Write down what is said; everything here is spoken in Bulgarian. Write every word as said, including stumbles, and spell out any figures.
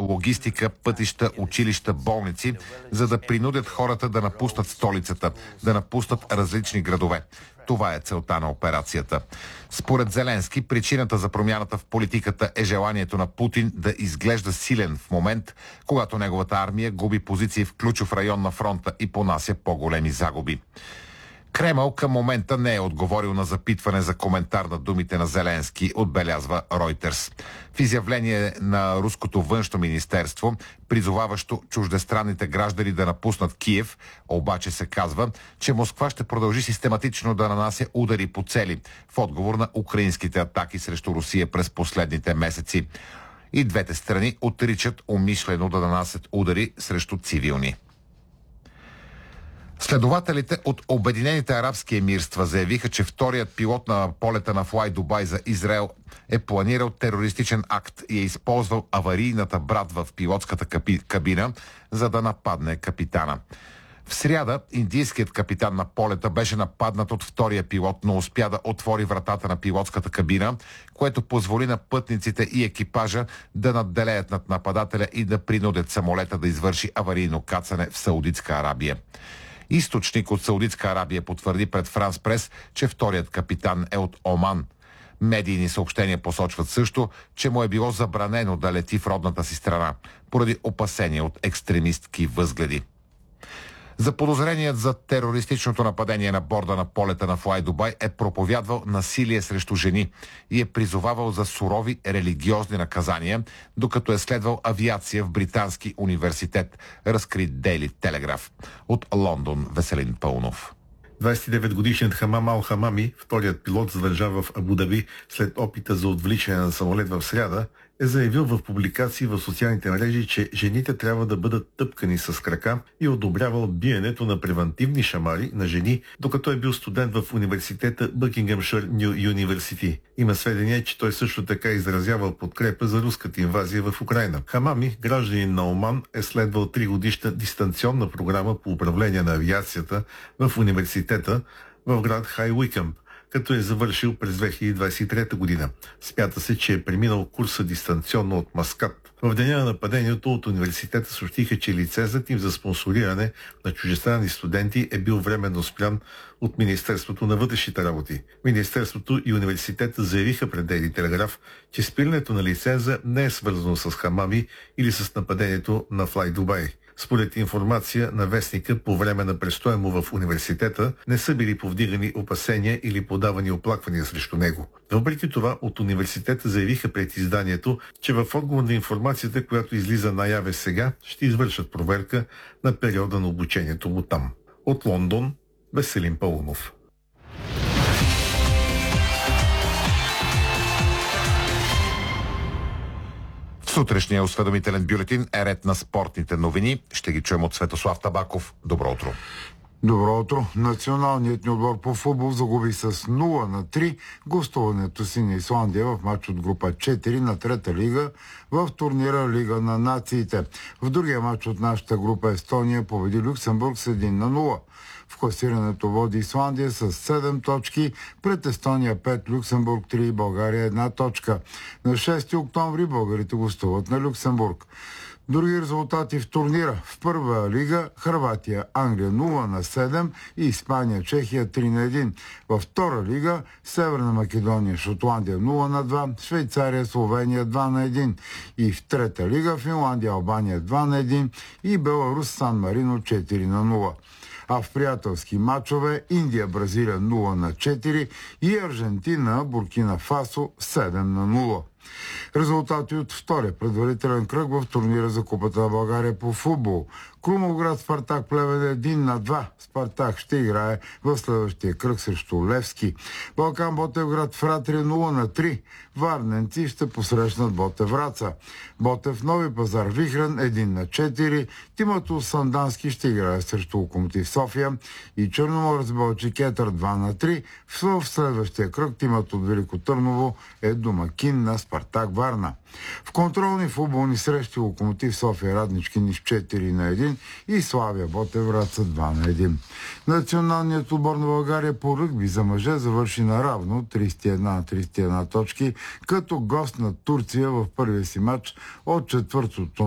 логистика, пътища, училища, болници, за да принудят хората да напуснат столицата, да напуснат различни градове. Това е целта на операцията. Според Зеленски, причината за промяната в политиката е желанието на Путин да изглежда силен в момент, когато неговата армия губи позиции в ключов район на фронта и понася по-големи загуби. Кремъл към момента не е отговорил на запитване за коментар на думите на Зеленски, отбелязва Ройтерс. В изявление на руското външно министерство, призоваващо чуждестранните граждани да напуснат Киев, обаче се казва, че Москва ще продължи систематично да нанася удари по цели в отговор на украинските атаки срещу Русия през последните месеци. И двете страни отричат умишлено да нанасят удари срещу цивилни. Следователите от Обединените арабски емирства заявиха, че вторият пилот на полета на Fly Dubai за Израел е планирал терористичен акт и е използвал аварийната брадва в пилотската кабина, за да нападне капитана. В сряда индийският капитан на полета беше нападнат от втория пилот, но успя да отвори вратата на пилотската кабина, което позволи на пътниците и екипажа да надделеят над нападателя и да принудят самолета да извърши аварийно кацане в Саудитска Арабия. Източник от Саудитска Арабия потвърди пред Франс Прес, че вторият капитан е от Оман. Медийни съобщения посочват също, че му е било забранено да лети в родната си страна, поради опасения от екстремистки възгледи. Заподозреният за терористичното нападение на борда на полета на Fly Dubai е проповядвал насилие срещу жени и е призовавал за сурови религиозни наказания, докато е следвал авиация в британски университет, разкри Дейли Телеграф. От Лондон Веселин Пълнов. двадесет и девет годишният Хамам Ал Хамами, вторият пилот задържан в Абу Даби след опита за отвличане на самолет в сряда, е заявил в публикации в социалните мрежи, че жените трябва да бъдат тъпкани с крака и одобрявал биенето на превантивни шамари на жени, докато е бил студент в университета Бъкингъмшир Ню Юниверсити. Има сведения, че той също така изразявал подкрепа за руската инвазия в Украйна. Хамами, гражданин на Оман, е следвал тригодишна дистанционна програма по управление на авиацията в университета в град Хай Уикъмп, като е завършил през две хиляди двадесет и трета година. Смята се, че е преминал курса дистанционно от Маскат. В деня на нападението от университета съобщиха, че лицензът им за спонсориране на чуждестранни студенти е бил временно спрян от Министерството на вътрешните работи. Министерството и университета заявиха пред Дейли Телеграф, че спирането на лиценза не е свързано с Хамами или с нападението на Fly Dubai. Според информация на вестника, по време на престоя му в университета не са били повдигани опасения или подавани оплаквания срещу него. Въпреки това, от университета заявиха пред изданието, че в отговор на информацията, която излиза наяве сега, ще извършат проверка на периода на обучението му там. От Лондон, Веселин Пълнов. В сутрешния осведомителен бюлетин е ред на спортните новини. Ще ги чуем от Светослав Табаков. Добро утро. Добро утро. Националният ни отбор по футбол загуби с нула на три гостуването си на Исландия в матч от група четири на трета лига в турнира Лига на нациите. В другия матч от нашата група Естония победи Люксембург с един на нула. В класирането води Исландия с седем точки, пред Естония пет, Люксембург три и България една точка. На шести октомври българите гостуват на Люксембург. Други резултати в турнира. В първа лига Хърватия, Англия нула на седем и Испания, Чехия три на един. Във втора лига Северна Македония, Шотландия нула на два, Швейцария, Словения два на един. И в трета лига Финландия, Албания два на един и Беларус, Сан Марино четири на нула. А в приятелски матчове Индия, Бразилия нула на четири и Аржентина, Буркина Фасо седем на нула. Резултати от втория предварителен кръг в турнира за Купата на България по футбол. Крумовград, Спартак, Плевен един на два. Спартак ще играе в следващия кръг срещу Левски. Балкан, Ботевград, Фратрия нула на три. Варненци ще посрещнат Ботев Враца. Ботев, Нови пазар, Вихрен един на четири. Тимато Сандански ще играе срещу Локомотив София и Черноморец Балчик Етър два на три. В следващия кръг Тимато от Велико Търново е домакин на Спартак Варна. В контролни футболни срещи Локомотив София Раднички Ниш четири на един и Славия Ботев Враца два на един. Националният отбор на България по ръгби за мъже завърши наравно тридесет и една на тридесет и една точки, като гост на Турция в първия си матч от четвъртото